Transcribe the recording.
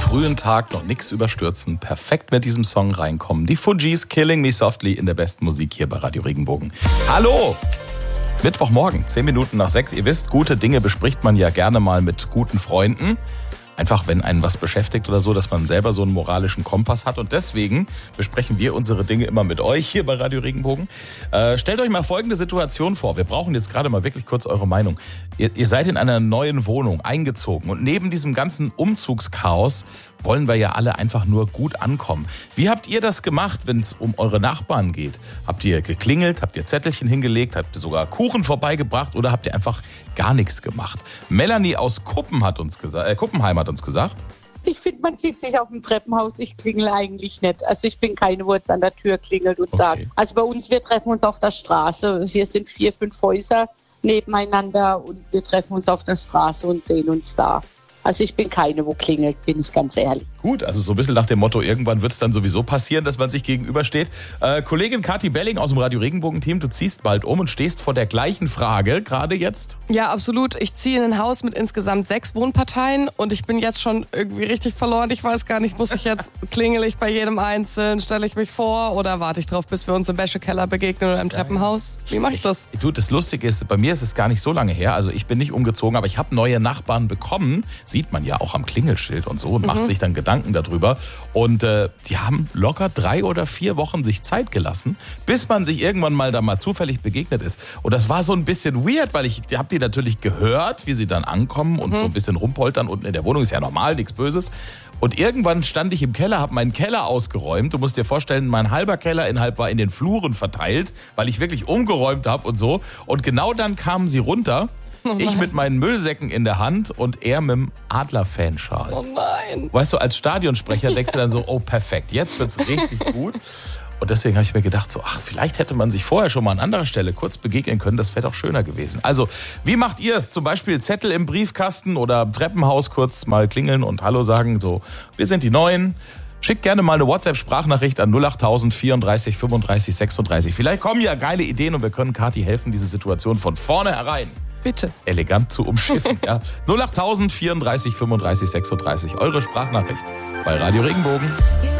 frühen Tag noch nichts überstürzen, perfekt mit diesem Song reinkommen. Die Fugees, Killing Me Softly in der besten Musik hier bei Radio Regenbogen. Hallo! Mittwochmorgen, 10 Minuten nach 6. Ihr wisst, gute Dinge bespricht man ja gerne mal mit guten Freunden. Einfach, wenn einen was beschäftigt oder so, dass man selber so einen moralischen Kompass hat. Und deswegen besprechen wir unsere Dinge immer mit euch hier bei Radio Regenbogen. Stellt euch mal folgende Situation vor. Wir brauchen jetzt gerade mal wirklich kurz eure Meinung. Ihr seid in einer neuen Wohnung eingezogen und neben diesem ganzen Umzugschaos wollen wir ja alle einfach nur gut ankommen. Wie habt ihr das gemacht, wenn es um eure Nachbarn geht? Habt ihr geklingelt? Habt ihr Zettelchen hingelegt? Habt ihr sogar Kuchen vorbeigebracht? Oder habt ihr einfach gar nichts gemacht? Melanie aus Kuppenheim hat uns gesagt. Ich finde, man sieht sich auf dem Treppenhaus. Ich klingel eigentlich nicht. Also ich bin keine, wo jetzt an der Tür klingelt und sagt. Also bei uns, wir treffen uns auf der Straße. Hier sind 4, 5 Häuser nebeneinander und wir treffen uns auf der Straße und sehen uns da. Also ich bin keine, wo klingelt, bin ich ganz ehrlich. Gut, also so ein bisschen nach dem Motto, irgendwann wird es dann sowieso passieren, dass man sich gegenübersteht. Kollegin Kathi Belling aus dem Radio Regenbogen-Team, du ziehst bald um und stehst vor der gleichen Frage, gerade jetzt. Ja, absolut. Ich ziehe in ein Haus mit insgesamt 6 Wohnparteien und ich bin jetzt schon irgendwie richtig verloren. Ich weiß gar nicht, muss ich jetzt, klingel ich bei jedem Einzelnen, stelle ich mich vor oder warte ich drauf, bis wir uns im Wäschekeller begegnen oder im Treppenhaus? Wie mache ich das? Das Lustige ist, bei mir ist es gar nicht so lange her, also ich bin nicht umgezogen, aber ich habe neue Nachbarn bekommen, sieht man ja auch am Klingelschild und so und macht sich dann Gedanken darüber. Und die haben locker 3 oder 4 Wochen sich Zeit gelassen, bis man sich irgendwann mal da mal zufällig begegnet ist. Und das war so ein bisschen weird, weil ich habe die natürlich gehört, wie sie dann ankommen und so ein bisschen rumpoltern unten in der Wohnung. Ist ja normal, nichts Böses. Und irgendwann stand ich im Keller, habe meinen Keller ausgeräumt. Du musst dir vorstellen, mein halber Kellerinhalt war in den Fluren verteilt, weil ich wirklich umgeräumt habe und so. Und genau dann kamen sie runter. Ich mit meinen Müllsäcken in der Hand und er mit dem Adler-Fanschal. Oh nein. Weißt du, als Stadionsprecher denkst du dann so, oh perfekt, jetzt wird's richtig gut. Und deswegen habe ich mir gedacht, so, vielleicht hätte man sich vorher schon mal an anderer Stelle kurz begegnen können, das wäre doch schöner gewesen. Also, wie macht ihr es? Zum Beispiel Zettel im Briefkasten oder im Treppenhaus kurz mal klingeln und Hallo sagen, so, wir sind die Neuen. Schickt gerne mal eine WhatsApp-Sprachnachricht an 08000 34 35 36. Vielleicht kommen ja geile Ideen und wir können Kathi helfen, diese Situation von vornherein Bitte. elegant zu umschiffen. Ja. 08000 34 35 36. Eure Sprachnachricht bei Radio Regenbogen.